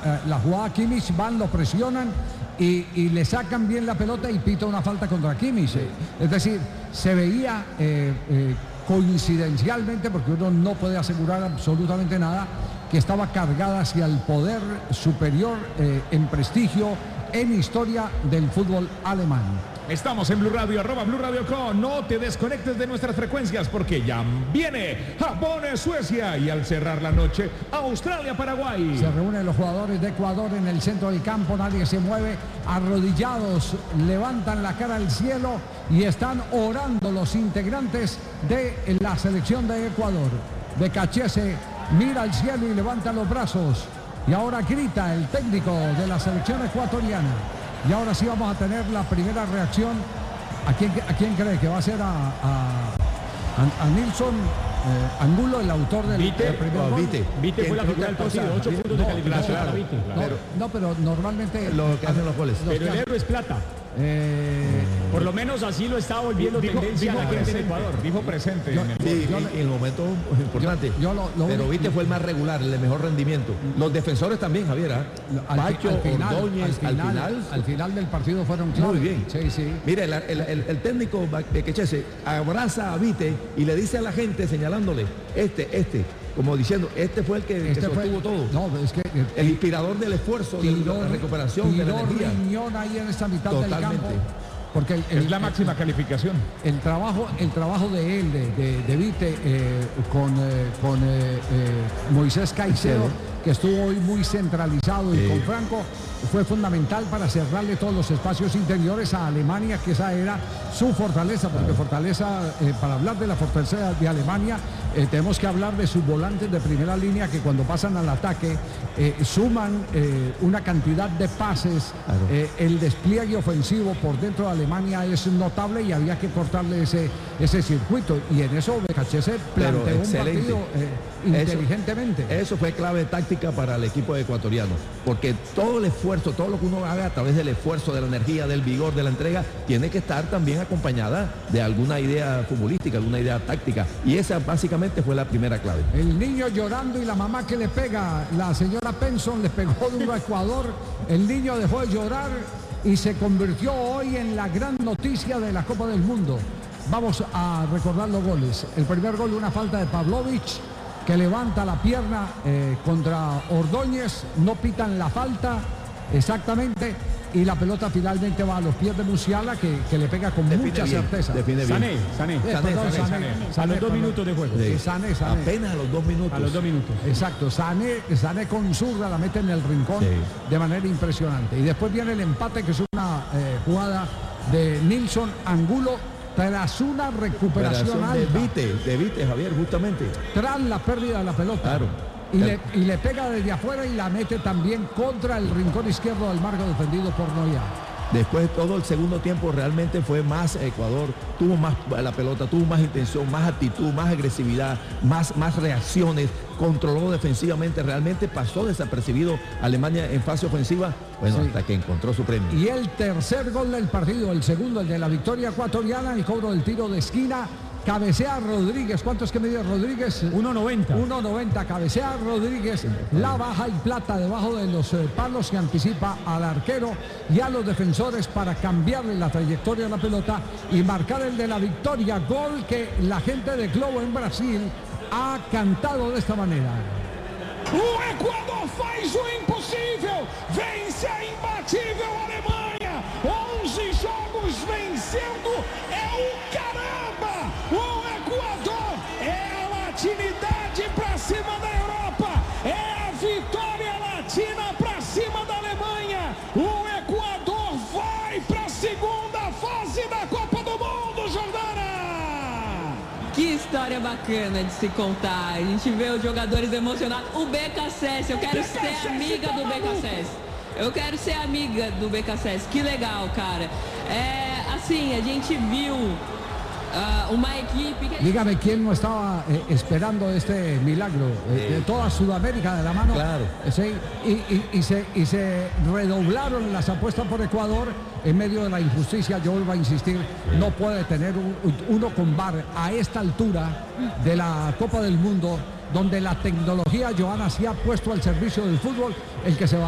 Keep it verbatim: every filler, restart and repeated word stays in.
eh, la jugada Kimmich, van, lo presionan y, y le sacan bien la pelota y pita una falta contra Kimmich. Sí. Es decir, se veía eh, eh, coincidencialmente, porque uno no puede asegurar absolutamente nada, que estaba cargada hacia el poder superior eh, en prestigio, en historia del fútbol alemán. Estamos en Blue Radio, arroba Blue Radio Com. No te desconectes de nuestras frecuencias porque ya viene Japón, Suecia y al cerrar la noche, Australia, Paraguay. Se reúnen los jugadores de Ecuador en el centro del campo, nadie se mueve, arrodillados, levantan la cara al cielo y están orando los integrantes de la selección de Ecuador. Becachese mira al cielo y levanta los brazos y ahora grita el técnico de la selección ecuatoriana. Y ahora sí vamos a tener la primera reacción. ¿A quién, a quién cree que va a ser? A, a, a Nilson eh, Angulo, el autor del, Vite, del primer oh, gol. Vite, Vite fue la figura del partido, ocho puntos de calificación para Vite. No, no, pero normalmente... Lo que hacen los goles. Pero el héroe es plata. Eh, Por lo menos así lo está volviendo dijo, tendencia dijo a la gente de Ecuador. Dijo presente. Yo, en el, sí, yo, en, en el momento importante. Yo, yo lo, lo pero Vite fue el más regular, el de mejor rendimiento. Los defensores también, Javier. ¿eh? Al, Pacho, al final, Ordóñez, al final, al final, al final del partido fueron clave. Muy bien. Sí, sí. Mire, el, el, el, el técnico Becachese abraza a Vite y le dice a la gente, señalándole, este, este, como diciendo, este fue el que, este que fue, sostuvo todo. No, es que el, el inspirador del esfuerzo, tiró, de la recuperación, de la energía. Riñón ahí en esta mitad Totalmente. del campo. Porque el, el, es la máxima el, calificación. El trabajo, el trabajo de él, de, de, de Vite, eh, con, eh, con eh, eh, Moisés Caicedo, que estuvo hoy muy centralizado y eh. con Franco, fue fundamental para cerrarle todos los espacios interiores a Alemania, que esa era su fortaleza, porque fortaleza, eh, para hablar de la fortaleza de Alemania, eh, tenemos que hablar de sus volantes de primera línea, que cuando pasan al ataque eh, suman eh, una cantidad de pases, claro. eh, el despliegue ofensivo por dentro de Alemania es notable y había que cortarle ese, ese circuito, y en eso Becachese planteó un partido eh, inteligentemente. Eso, eso fue clave táctica para el equipo ecuatoriano, porque todo el esfuerzo, todo lo que uno haga a través del esfuerzo, de la energía, del vigor, de la entrega, tiene que estar también acompañada de alguna idea futbolística, alguna idea táctica, y esa básicamente fue la primera clave. El niño llorando y la mamá que le pega, la señora Penson le pegó duro a Ecuador, el niño dejó de llorar y se convirtió hoy en la gran noticia de la Copa del Mundo. Vamos a recordar los goles. El primer gol, una falta de Pavlovic, que levanta la pierna eh, contra Ordóñez, no pitan la falta exactamente, y la pelota finalmente va a los pies de Musiala, que, que le pega con define mucha bien, certeza. Sané, Sané, eh, Sané, perdón, Sané, Sané, Sané, a los dos minutos de juego. Sí. Sané, Sané. Apenas a los dos minutos. A los dos minutos. Exacto, Sané, Sané con zurda la mete en el rincón, sí, de manera impresionante. Y después viene el empate, que es una eh, jugada de Nilson Angulo, tras una recuperación alta. De Vite, de Vite, Javier, justamente. Tras la pérdida de la pelota. Claro. Y le, y le pega desde afuera y la mete también contra el rincón izquierdo del marco, defendido por Neuer. Después todo el segundo tiempo realmente fue más Ecuador, tuvo más la pelota, tuvo más intención, más actitud, más agresividad, más, más reacciones, controló defensivamente, realmente pasó desapercibido Alemania en fase ofensiva, bueno, sí, hasta que encontró su premio. Y el tercer gol del partido, el segundo, el de la victoria ecuatoriana, el cobro del tiro de esquina. Cabecea Rodríguez, ¿cuánto es que mide Rodríguez? uno noventa. uno noventa, cabecea Rodríguez, la baja y plata debajo de los eh, palos, que anticipa al arquero y a los defensores para cambiarle la trayectoria de la pelota y marcar el de la victoria, gol que la gente de Globo en Brasil ha cantado de esta manera. O Equador faz o impossível, vence a imbatível Alemanha, onze jogos vencendo, é o caramba! O Equador é a latinidade pra cima da Europa, é a vitória latina pra cima da Alemanha. O Equador vai pra segunda fase da Copa do Mundo, Jordana! Que história bacana de se contar. A gente vê os jogadores emocionados. O Becachese, eu quero ser amiga do Becachese. Eu quero ser amiga do Becachese. Que legal, cara. É, assim, a gente viu uh, uma equipe que... Dígame quién no estaba eh, esperando este milagro, eh, de toda Sudamérica de la mano. Claro. Eh, sí, y, y, y, se, y se redoblaron las apuestas por Ecuador en medio de la injusticia. Yo vuelvo a insistir, no puede tener un, uno con V A R a esta altura de la Copa del Mundo, donde la tecnología, Johanna, sí ha puesto al servicio del fútbol, el que se va